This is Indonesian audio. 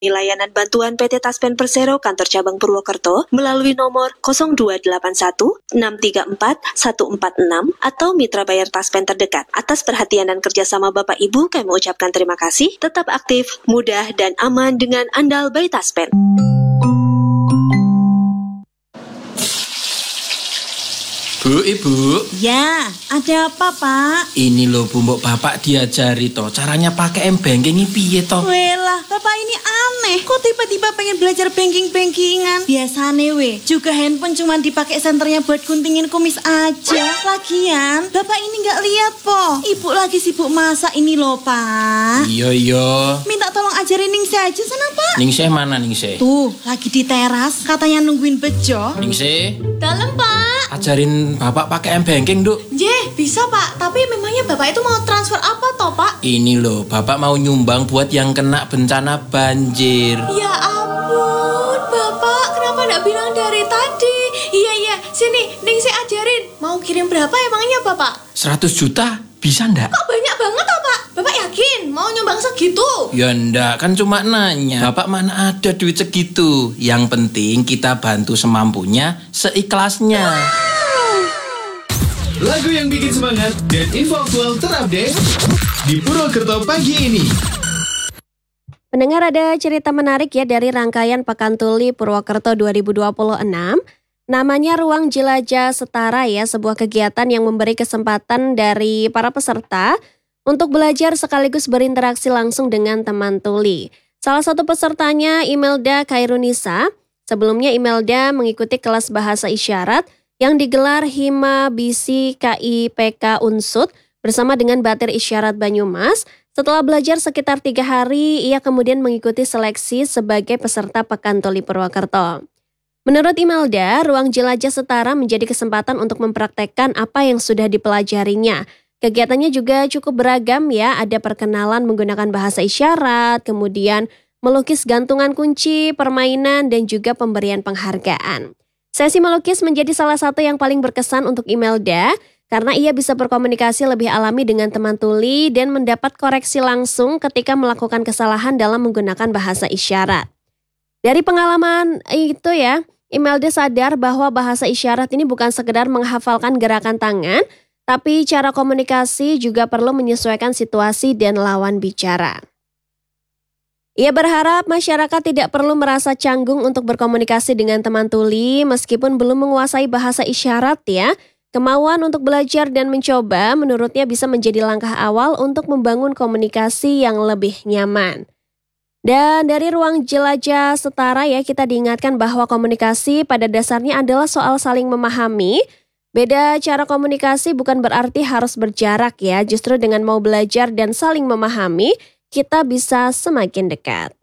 Layanan bantuan PT Taspen Persero Kantor Cabang Purwokerto melalui nomor 0281 634 146 atau mitra bayar Taspen terdekat. Atas perhatian dan kerjasama Bapak Ibu, kami mengucapkan terima kasih. Tetap aktif, mudah, dan aman dengan Andal by Taspen. Bu, Ibu. Ya, ada apa, Pak? Ini loh Bu, mbok Bapak diajari toh caranya pakai M-Banking ini piye toh? Welah, Bapak ini aneh. Kok tiba-tiba pengen belajar banking-bankingan? Biasane juga handphone cuma dipakai senternya buat guntingin kumis aja. Lagian, Bapak ini nggak lihat po. Ibu lagi sibuk masak ini loh, Pak. Iya. Minta tolong ajarin Ningsih aja sana, Pak. Ningsih mana Ningsih? Tuh, lagi di teras, katanya nungguin bejo. Ningsih. Dalam, Pak. Ajarin Bapak pakai M-Banking, Duk. Bisa, Pak. Tapi memangnya Bapak itu mau transfer apa toh, Pak? Ini loh, Bapak mau nyumbang buat yang kena bencana banjir. Ya ampun, Bapak. Kenapa nggak bilang dari tadi? Iya. Sini, Ningsih ajarin. Mau kirim berapa emangnya, Bapak? 100 juta? Bisa ndak? Kok banyak banget toh, Pak? Bapak yakin mau nyumbang segitu? Ya ndak, kan cuma nanya. Bapak mana ada duit segitu. Yang penting kita bantu semampunya, seikhlasnya. Lagu yang bikin semangat dan info aktual terupdate di Purwokerto pagi ini. Pendengar, ada cerita menarik ya dari rangkaian Pekan Tuli Purwokerto 2026. Namanya Ruang Jelajah Setara ya, sebuah kegiatan yang memberi kesempatan dari para peserta untuk belajar sekaligus berinteraksi langsung dengan teman tuli. Salah satu pesertanya Imelda Kairunisa. Sebelumnya Imelda mengikuti kelas bahasa isyarat yang digelar Hima Bisi KIPK Unsud bersama dengan Batir Isyarat Banyumas. Setelah belajar sekitar 3 hari, ia kemudian mengikuti seleksi sebagai peserta Pekan Tuli Purwokerto. Menurut Imelda, Ruang Jelajah Setara menjadi kesempatan untuk mempraktekkan apa yang sudah dipelajarinya. Kegiatannya juga cukup beragam ya, ada perkenalan menggunakan bahasa isyarat, kemudian melukis gantungan kunci, permainan, dan juga pemberian penghargaan. Sesi melukis menjadi salah satu yang paling berkesan untuk Imelda karena ia bisa berkomunikasi lebih alami dengan teman tuli dan mendapat koreksi langsung ketika melakukan kesalahan dalam menggunakan bahasa isyarat. Dari pengalaman itu ya, Imelda sadar bahwa bahasa isyarat ini bukan sekedar menghafalkan gerakan tangan, tapi cara komunikasi juga perlu menyesuaikan situasi dan lawan bicara. Ia berharap masyarakat tidak perlu merasa canggung untuk berkomunikasi dengan teman tuli meskipun belum menguasai bahasa isyarat ya. Kemauan untuk belajar dan mencoba menurutnya bisa menjadi langkah awal untuk membangun komunikasi yang lebih nyaman. Dan dari Ruang Jelajah Setara ya, kita diingatkan bahwa komunikasi pada dasarnya adalah soal saling memahami. Beda cara komunikasi bukan berarti harus berjarak ya, justru dengan mau belajar dan saling memahami, kita bisa semakin dekat.